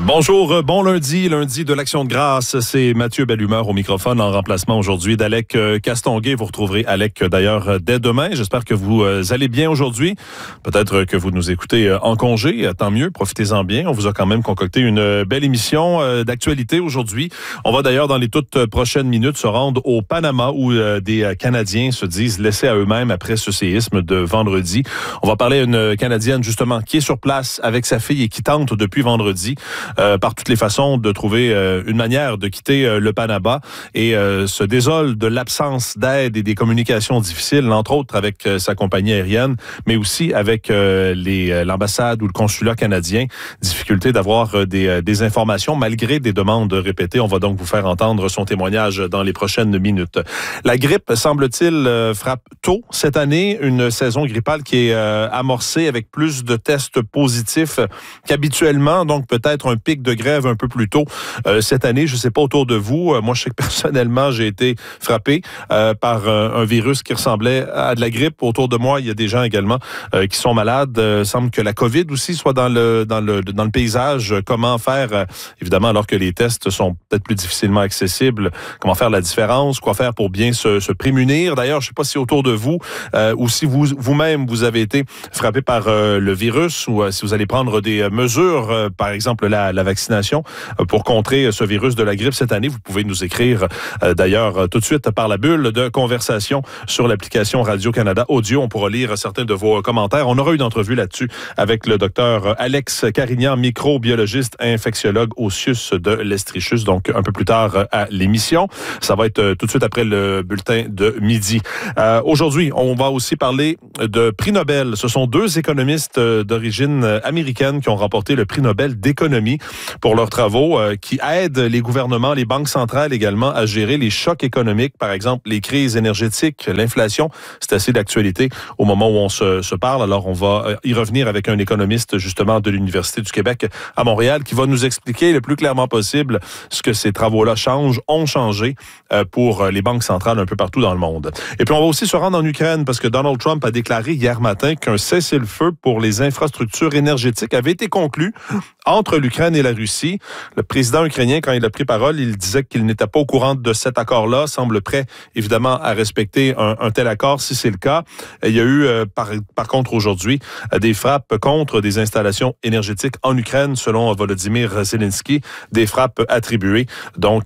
Bonjour, bon lundi de l'Action de grâce. C'est Mathieu Bellumeur au microphone en remplacement aujourd'hui d'Alec Castonguay. Vous retrouverez Alec d'ailleurs dès demain. J'espère que vous allez bien aujourd'hui. Peut-être que vous nous écoutez en congé, tant mieux, profitez-en bien. On vous a quand même concocté une belle émission d'actualité aujourd'hui. On va d'ailleurs dans les toutes prochaines minutes se rendre au Panama où des Canadiens se disent laissés à eux-mêmes après ce séisme de vendredi. On va parler à une Canadienne justement qui est sur place avec sa fille et qui tente depuis vendredi par toutes les façons de trouver une manière de quitter le Panama et se désole de l'absence d'aide et des communications difficiles, entre autres avec sa compagnie aérienne, mais aussi avec l'ambassade ou le consulat canadien. Difficulté d'avoir des informations malgré des demandes répétées. On va donc vous faire entendre son témoignage dans les prochaines minutes. La grippe, semble-t-il, frappe tôt cette année. Une saison grippale qui est amorcée avec plus de tests positifs qu'habituellement, donc peut-être un pic de grève un peu plus tôt cette année. Je ne sais pas autour de vous. Moi, je sais que personnellement, j'ai été frappé par un virus qui ressemblait à de la grippe. Autour de moi, il y a des gens également qui sont malades. Il semble que la COVID aussi soit dans le paysage. Comment faire, évidemment, alors que les tests sont peut-être plus difficilement accessibles, comment faire la différence, quoi faire pour bien se prémunir. D'ailleurs, je ne sais pas si autour de vous ou si vous-même, vous avez été frappé par le virus ou si vous allez prendre des mesures, par exemple la vaccination pour contrer ce virus de la grippe cette année. Vous pouvez nous écrire d'ailleurs tout de suite par la bulle de conversation sur l'application Radio-Canada Audio. On pourra lire certains de vos commentaires. On aura une entrevue là-dessus avec le docteur Alex Carignan, microbiologiste infectiologue au CIUS de l'Estrichus, donc un peu plus tard à l'émission. Ça va être tout de suite après le bulletin de midi. Aujourd'hui, on va aussi parler de prix Nobel. Ce sont deux économistes d'origine américaine qui ont remporté le prix Nobel d'économie pour leurs travaux qui aident les gouvernements, les banques centrales également à gérer les chocs économiques, par exemple les crises énergétiques, l'inflation. C'est assez d'actualité au moment où on se parle. Alors, on va y revenir avec un économiste justement de l'Université du Québec à Montréal qui va nous expliquer le plus clairement possible ce que ces travaux-là ont changé pour les banques centrales un peu partout dans le monde. Et puis, on va aussi se rendre en Ukraine parce que Donald Trump a déclaré hier matin qu'un cessez-le-feu pour les infrastructures énergétiques avait été conclu entre l'Ukraine et la Russie. Le président ukrainien, quand il a pris parole, il disait qu'il n'était pas au courant de cet accord-là, semble prêt, évidemment, à respecter un tel accord, si c'est le cas. Il y a eu, par contre, aujourd'hui, des frappes contre des installations énergétiques en Ukraine, selon Volodymyr Zelensky, des frappes attribuées, donc,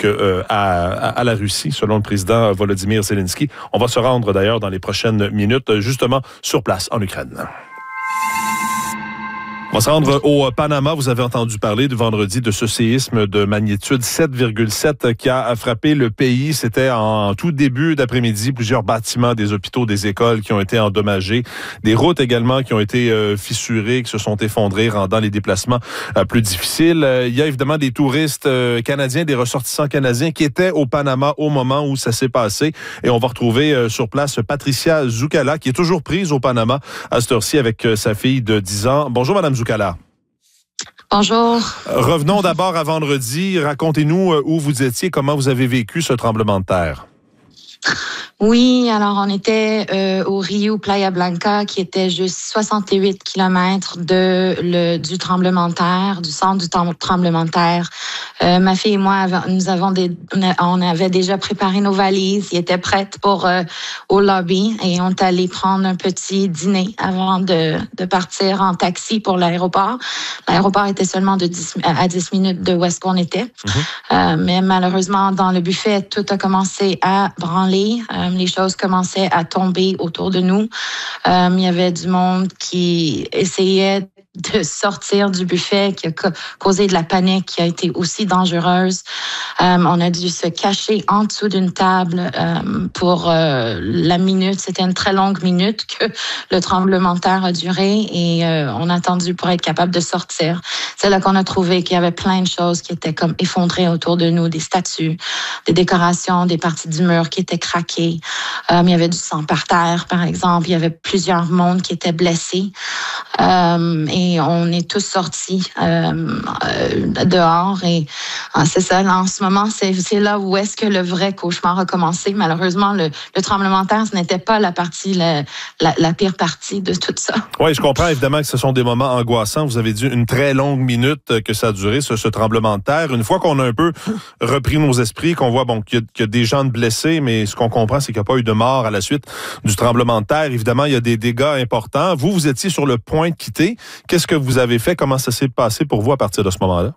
à la Russie, selon le président Volodymyr Zelensky. On va se rendre, d'ailleurs, dans les prochaines minutes, justement, sur place, en Ukraine. On va se rendre au Panama. Vous avez entendu parler de vendredi de ce séisme de magnitude 7,7 qui a frappé le pays. C'était en tout début d'après-midi. Plusieurs bâtiments, des hôpitaux, des écoles qui ont été endommagés. Des routes également qui ont été fissurées, qui se sont effondrées, rendant les déplacements plus difficiles. Il y a évidemment des touristes canadiens, des ressortissants canadiens qui étaient au Panama au moment où ça s'est passé. Et on va retrouver sur place Patricia Zuccala, qui est toujours prise au Panama à cette heure-ci avec sa fille de 10 ans. Bonjour, Madame Zuccala. Bonjour. Revenons d'abord à vendredi. Racontez-nous où vous étiez, comment vous avez vécu ce tremblement de terre. Oui, alors on était au Rio Playa Blanca, qui était juste 68 kilomètres du tremblement de terre, du centre du tremblement de terre. Ma fille et moi, on avait déjà préparé nos valises, ils étaient prêtes pour au lobby et on est allé prendre un petit dîner avant de partir en taxi pour l'aéroport. L'aéroport était seulement à 10 minutes de où est-ce qu'on était. Mais malheureusement, dans le buffet, tout a commencé à branler. Les choses commençaient à tomber autour de nous. Il y avait du monde qui essayait de sortir du buffet, qui a causé de la panique, qui a été aussi dangereuse. On a dû se cacher en dessous d'une table pour la minute. C'était une très longue minute que le tremblement de terre a duré et on a attendu pour être capable de sortir. C'est là qu'on a trouvé qu'il y avait plein de choses qui étaient comme effondrées autour de nous, des statues, des décorations, des parties du mur qui étaient craquées. Il y avait du sang par terre, par exemple. Il y avait plusieurs mondes qui étaient blessés. Et et on est tous sortis dehors. Et c'est ça, là, en ce moment, c'est là où est-ce que le vrai cauchemar a commencé. Malheureusement, le tremblement de terre, ce n'était pas la pire partie de tout ça. Oui, je comprends évidemment que ce sont des moments angoissants. Vous avez dit une très longue minute que ça a duré, ce tremblement de terre. Une fois qu'on a un peu repris nos esprits, qu'on voit qu'il y a des gens blessés, mais ce qu'on comprend, c'est qu'il n'y a pas eu de mort à la suite du tremblement de terre. Évidemment, il y a des dégâts importants. Vous étiez sur le point de quitter. Qu'est-ce que vous avez fait? Comment ça s'est passé pour vous à partir de ce moment-là?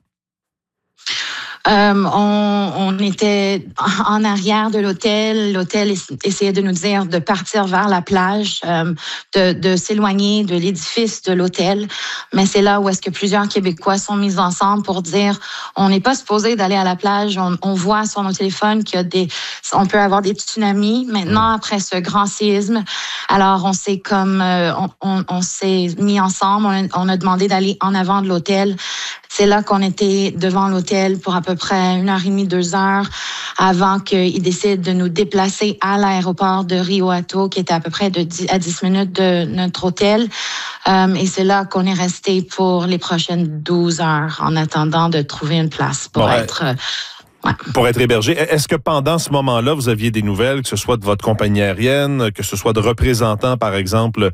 On était en arrière de l'hôtel. L'hôtel essayait de nous dire de partir vers la plage, de s'éloigner de l'édifice de l'hôtel. Mais c'est là où est-ce que plusieurs Québécois sont mis ensemble pour dire on n'est pas supposé d'aller à la plage. On voit sur nos téléphones on peut avoir des tsunamis maintenant après ce grand séisme. Alors on s'est on s'est mis ensemble. On a demandé d'aller en avant de l'hôtel. C'est là qu'on était devant l'hôtel pour à peu près 1h30, 2 heures avant qu'ils décident de nous déplacer à l'aéroport de Rio Hato, qui était à peu près de 10 à 10 minutes de notre hôtel. Et c'est là qu'on est resté pour les prochaines 12 heures en attendant de trouver une place pour être... Pour être hébergé. Est-ce que pendant ce moment-là, vous aviez des nouvelles, que ce soit de votre compagnie aérienne, que ce soit de représentants, par exemple,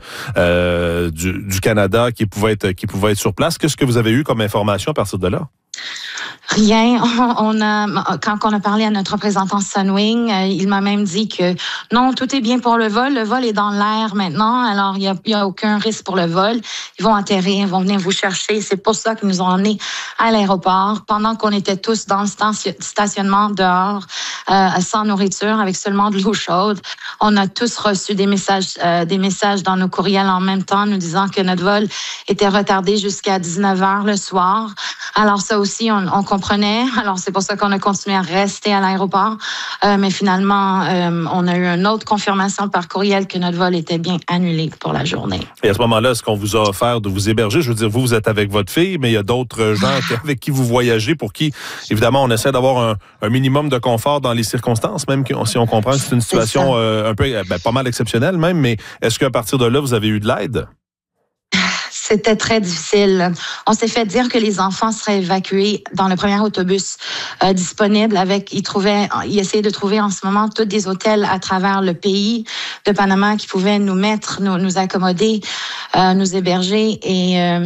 du Canada qui pouvaient être sur place? Qu'est-ce que vous avez eu comme information à partir de là? Rien. Quand on a parlé à notre représentant Sunwing, il m'a même dit que non, tout est bien pour le vol. Le vol est dans l'air maintenant, alors il y a aucun risque pour le vol. Ils vont atterrir, ils vont venir vous chercher. C'est pour ça qu'ils nous ont emmenés à l'aéroport pendant qu'on était tous dans le stationnement dehors, sans nourriture, avec seulement de l'eau chaude. On a tous reçu des messages dans nos courriels en même temps, nous disant que notre vol était retardé jusqu'à 19h le soir. Alors ça aussi, on comprenait. Alors c'est pour ça qu'on a continué à rester à l'aéroport. Mais finalement, on a eu une autre confirmation par courriel que notre vol était bien annulé pour la journée. Et à ce moment-là, est-ce qu'on vous a offert de vous héberger? Je veux dire, vous êtes avec votre fille, mais il y a d'autres gens avec qui vous voyagez, pour qui, évidemment, on essaie d'avoir un minimum de confort dans les circonstances, même si on comprend que c'est une situation un peu, pas mal exceptionnelle même, mais est-ce qu'à partir de là, vous avez eu de l'aide? C'était très difficile. On s'est fait dire que les enfants seraient évacués dans le premier autobus disponible. Ils essayaient de trouver en ce moment tous des hôtels à travers le pays de Panama qui pouvaient nous accommoder, nous héberger. Et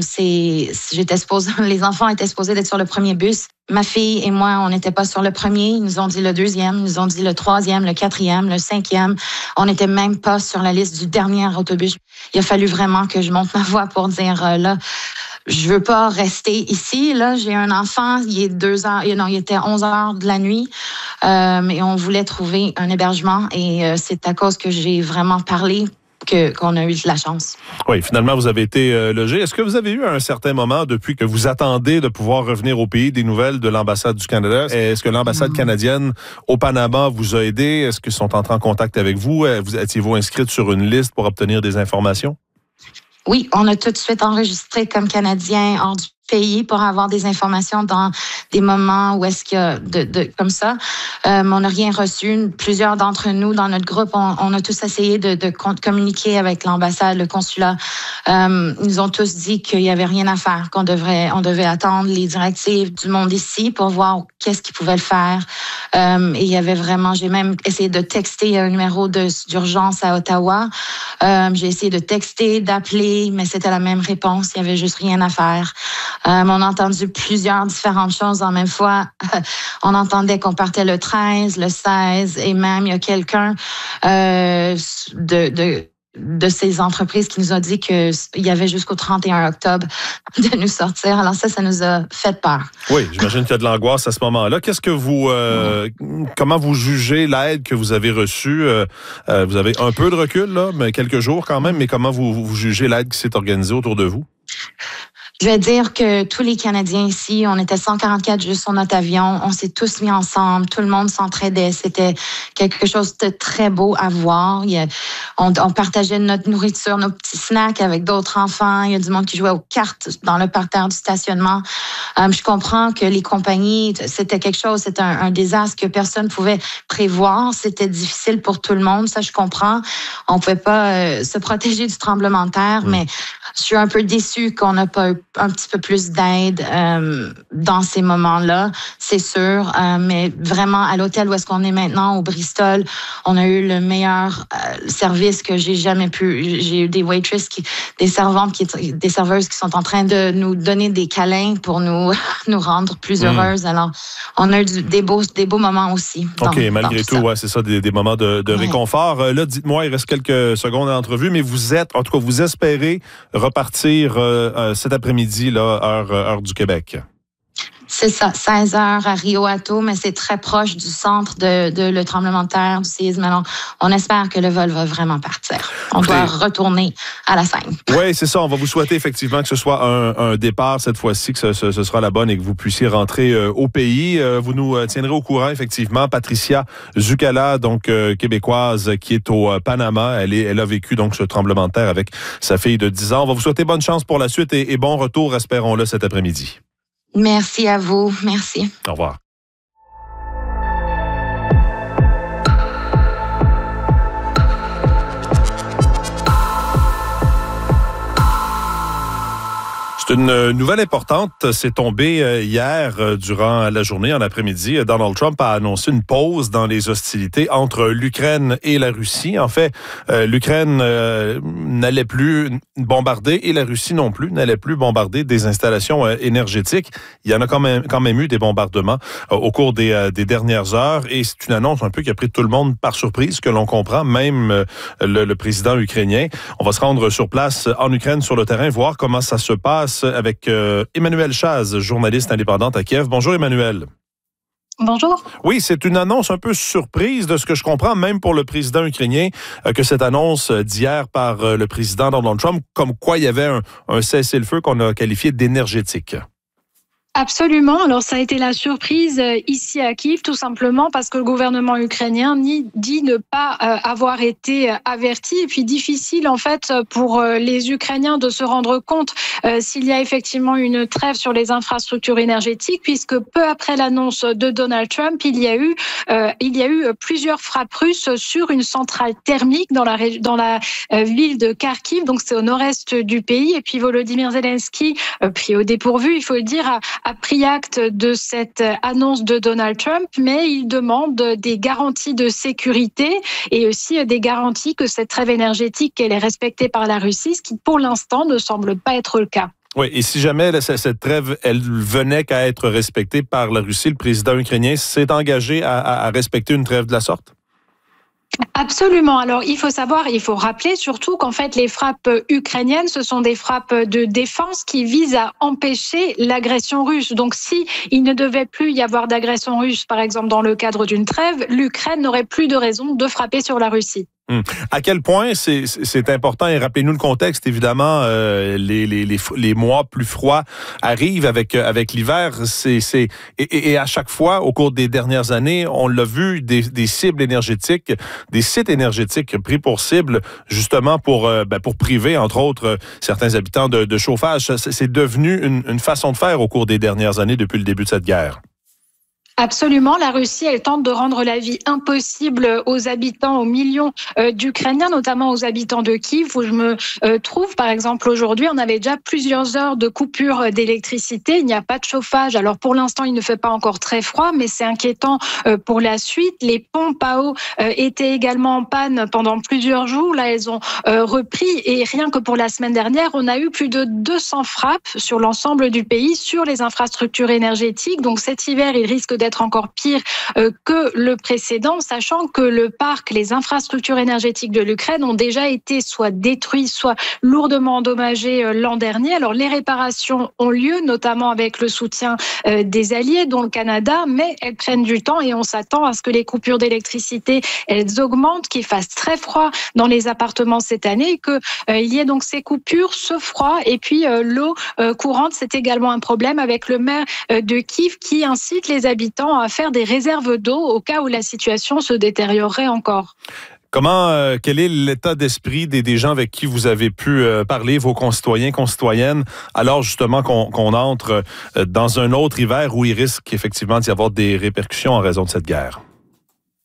les enfants étaient supposés d'être sur le premier bus. Ma fille et moi, on n'était pas sur le premier. Ils nous ont dit le deuxième, ils nous ont dit le troisième, le quatrième, le cinquième. On n'était même pas sur la liste du dernier autobus. Il a fallu vraiment que je monte ma voix pour dire là, je veux pas rester ici. Là, j'ai un enfant, il était 11 heures de la nuit, et on voulait trouver un hébergement. Et c'est à cause que j'ai vraiment parlé qu'on a eu de la chance. Oui, finalement, vous avez été logé. Est-ce que vous avez eu à un certain moment, depuis que vous attendez de pouvoir revenir au pays, des nouvelles de l'ambassade du Canada? Est-ce que l'ambassade canadienne au Panama vous a aidé? Est-ce qu'ils sont entrés en contact avec vous? Étiez-vous inscrite sur une liste pour obtenir des informations? Oui, on a tout de suite enregistré comme Canadien hors du pays pour avoir des informations dans des moments où est-ce qu'il y a comme ça. On n'a rien reçu. Plusieurs d'entre nous, dans notre groupe, on a tous essayé de communiquer avec l'ambassade, le consulat. Ils nous ont tous dit qu'il n'y avait rien à faire, on devait attendre les directives du monde ici pour voir qu'est-ce qu'ils pouvaient le faire. Et il y avait vraiment, j'ai même essayé de texter un numéro d'urgence à Ottawa. J'ai essayé de texter, d'appeler, mais c'était la même réponse. Il n'y avait juste rien à faire. On a entendu plusieurs différentes choses en même fois. On entendait qu'on partait le 13, le 16, et même il y a quelqu'un de ces entreprises qui nous a dit qu'il y avait jusqu'au 31 octobre de nous sortir. Alors ça nous a fait peur. Oui, j'imagine qu'il y a de l'angoisse à ce moment-là. Qu'est-ce que comment vous jugez l'aide que vous avez reçue? Vous avez un peu de recul, là, mais quelques jours quand même, mais comment vous jugez l'aide qui s'est organisée autour de vous? Je vais dire que tous les Canadiens ici, on était 144 juste sur notre avion. On s'est tous mis ensemble. Tout le monde s'entraidait. C'était quelque chose de très beau à voir. On partageait notre nourriture, nos petits snacks avec d'autres enfants. Il y a du monde qui jouait aux cartes dans le parterre du stationnement. Je comprends que les compagnies, c'était un désastre que personne ne pouvait prévoir. C'était difficile pour tout le monde. Ça, je comprends. On ne pouvait pas se protéger du tremblement de terre, mais je suis un peu déçue qu'on n'a pas eu un petit peu plus d'aide dans ces moments-là, c'est sûr. Mais vraiment, à l'hôtel où est-ce qu'on est maintenant, au Bristol, on a eu le meilleur service que j'ai jamais pu. J'ai eu des des serveuses qui sont en train de nous donner des câlins pour nous rendre plus heureuses. Alors, on a eu des beaux moments aussi. OK, malgré tout, ouais, c'est ça, des moments de réconfort. Là, dites-moi, il reste quelques secondes à l'entrevue, mais vous espérez repartir cet après-midi, là, heure du Québec. C'est ça, 16 heures à Rio Hato, mais c'est très proche du centre de le tremblement de terre, du séisme. Alors, on espère que le vol va vraiment partir. On doit retourner à la scène. Oui, c'est ça. On va vous souhaiter effectivement que ce soit un départ cette fois-ci, que ce sera la bonne et que vous puissiez rentrer au pays. Vous nous tiendrez au courant, effectivement. Patricia Zucala, donc québécoise, qui est au Panama. Elle a vécu donc ce tremblement de terre avec sa fille de 10 ans. On va vous souhaiter bonne chance pour la suite et bon retour, espérons-le, cet après-midi. Merci à vous. Merci. Au revoir. C'est une nouvelle importante. C'est tombé hier durant la journée, en après-midi. Donald Trump a annoncé une pause dans les hostilités entre l'Ukraine et la Russie. En fait, l'Ukraine n'allait plus bombarder et la Russie non plus n'allait plus bombarder des installations énergétiques. Il y en a quand même eu des bombardements au cours des dernières heures et c'est une annonce un peu qui a pris tout le monde par surprise, que l'on comprend, même le président ukrainien. On va se rendre sur place en Ukraine, sur le terrain, voir comment ça se passe avec Emmanuelle Chaz, journaliste indépendante à Kiev. Bonjour Emmanuelle. Bonjour. Oui, c'est une annonce un peu surprise de ce que je comprends, même pour le président ukrainien, que cette annonce d'hier par le président Donald Trump, comme quoi il y avait un cessez-le-feu qu'on a qualifié d'énergétique. Absolument. Alors, ça a été la surprise ici à Kiev, tout simplement parce que le gouvernement ukrainien dit ne pas avoir été averti. Et puis, difficile, en fait, pour les Ukrainiens de se rendre compte s'il y a effectivement une trêve sur les infrastructures énergétiques, puisque peu après l'annonce de Donald Trump, il y a eu plusieurs frappes russes sur une centrale thermique dans la ville de Kharkiv. Donc, c'est au nord-est du pays. Et puis, Volodymyr Zelensky, pris au dépourvu, il faut le dire, a pris acte de cette annonce de Donald Trump, mais il demande des garanties de sécurité et aussi des garanties que cette trêve énergétique elle est respectée par la Russie, ce qui pour l'instant ne semble pas être le cas. Oui, et si jamais cette trêve, elle venait qu'à être respectée par la Russie, le président ukrainien s'est engagé à respecter une trêve de la sorte? Absolument. Alors, il faut rappeler surtout qu'en fait, les frappes ukrainiennes, ce sont des frappes de défense qui visent à empêcher l'agression russe. Donc, si il ne devait plus y avoir d'agression russe, par exemple, dans le cadre d'une trêve, l'Ukraine n'aurait plus de raison de frapper sur la Russie. À quel point c'est important, et rappelez-nous le contexte, évidemment, les mois plus froids arrivent avec l'hiver. Et à chaque fois, au cours des dernières années, on l'a vu, des cibles énergétiques, des sites énergétiques pris pour cible, justement pour priver, entre autres, certains habitants de chauffage. C'est devenu une façon de faire au cours des dernières années depuis le début de cette guerre. Absolument. La Russie, elle tente de rendre la vie impossible aux habitants, aux millions d'Ukrainiens, notamment aux habitants de Kiev, où je me trouve. Par exemple, aujourd'hui, on avait déjà plusieurs heures de coupure d'électricité. Il n'y a pas de chauffage. Alors, pour l'instant, il ne fait pas encore très froid, mais c'est inquiétant pour la suite. Les pompes à eau étaient également en panne pendant plusieurs jours. Là, elles ont repris. Et rien que pour la semaine dernière, on a eu plus de 200 frappes sur l'ensemble du pays, sur les infrastructures énergétiques. Donc, cet hiver, il risque d'être encore pire que le précédent, sachant que les infrastructures énergétiques de l'Ukraine ont déjà été soit détruites, soit lourdement endommagées l'an dernier. Alors les réparations ont lieu, notamment avec le soutien des alliés, dont le Canada, mais elles prennent du temps et on s'attend à ce que les coupures d'électricité, elles augmentent, qu'il fasse très froid dans les appartements cette année, et qu'il y ait donc ces coupures, ce froid, et puis l'eau courante, c'est également un problème avec le maire de Kiev qui incite les habitants à faire des réserves d'eau au cas où la situation se détériorerait encore. Quel est l'état d'esprit des gens avec qui vous avez pu parler, vos concitoyens, concitoyennes, alors justement qu'on entre dans un autre hiver où il risque effectivement d'y avoir des répercussions en raison de cette guerre?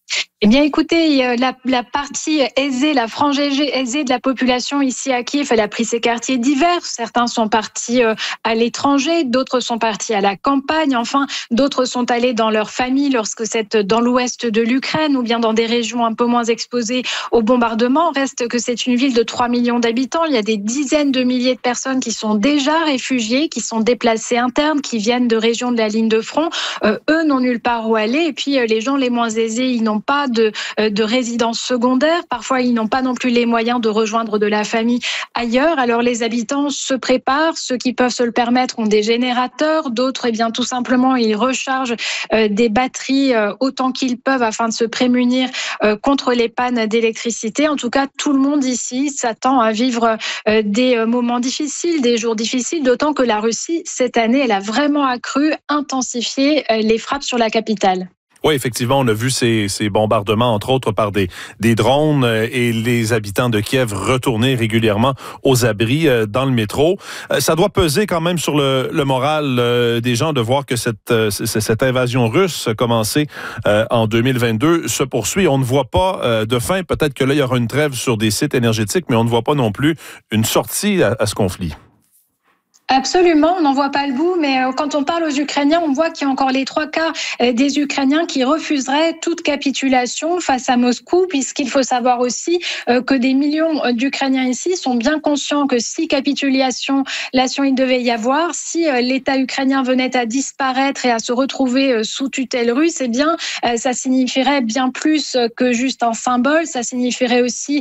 Eh bien, écoutez, la partie aisée, la frange aisée de la population ici à Kiev, elle a pris ses quartiers divers. Certains sont partis à l'étranger, d'autres sont partis à la campagne. Enfin, d'autres sont allés dans leur famille lorsque c'est dans l'ouest de l'Ukraine ou bien dans des régions un peu moins exposées aux bombardements. Reste que c'est une ville de 3 millions d'habitants. Il y a des dizaines de milliers de personnes qui sont déjà réfugiées, qui sont déplacées internes, qui viennent de régions de la ligne de front. Eux n'ont nulle part où aller. Et puis, les gens les moins aisés, ils n'ont pas de résidence secondaire. Parfois, ils n'ont pas non plus les moyens de rejoindre de la famille ailleurs. Alors, les habitants se préparent. Ceux qui peuvent se le permettre ont des générateurs. D'autres, tout simplement, ils rechargent des batteries autant qu'ils peuvent afin de se prémunir contre les pannes d'électricité. En tout cas, tout le monde ici s'attend à vivre des moments difficiles, des jours difficiles, d'autant que la Russie, cette année, elle a vraiment accru, intensifié les frappes sur la capitale. Oui, effectivement, on a vu ces bombardements, entre autres par des drones et les habitants de Kiev retourner régulièrement aux abris dans le métro. Ça doit peser quand même sur le moral des gens de voir que cette invasion russe commencée en 2022 se poursuit. On ne voit pas de fin. Peut-être que là, il y aura une trêve sur des sites énergétiques, mais on ne voit pas non plus une sortie à ce conflit. Absolument, on n'en voit pas le bout, mais quand on parle aux Ukrainiens, on voit qu'il y a encore les 3/4 des Ukrainiens qui refuseraient toute capitulation face à Moscou, puisqu'il faut savoir aussi que des millions d'Ukrainiens ici sont bien conscients que si capitulation il devait y avoir, si l'État ukrainien venait à disparaître et à se retrouver sous tutelle russe, eh bien, ça signifierait bien plus que juste un symbole. Ça signifierait aussi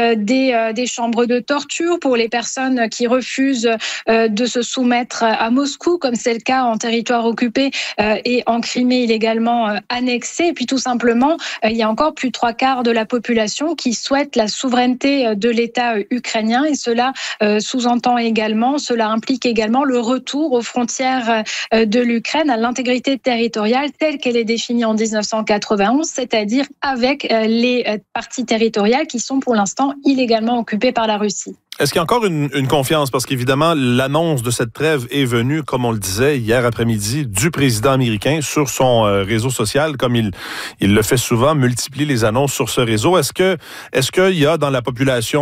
des chambres de torture pour les personnes qui refusent de se soumettre à Moscou, comme c'est le cas en territoire occupé et en Crimée illégalement annexée. Et puis tout simplement, il y a encore plus de 3/4 de la population qui souhaite la souveraineté de l'État ukrainien, et cela implique également le retour aux frontières de l'Ukraine, à l'intégrité territoriale telle qu'elle est définie en 1991, c'est-à-dire avec les parties territoriales qui sont pour l'instant illégalement occupées par la Russie. Est-ce qu'il y a encore une confiance? Parce qu'évidemment, l'annonce de cette trêve est venue, comme on le disait hier après-midi, du président américain sur son réseau social, comme il le fait souvent, multiplier les annonces sur ce réseau. Est-ce qu'il y a dans la population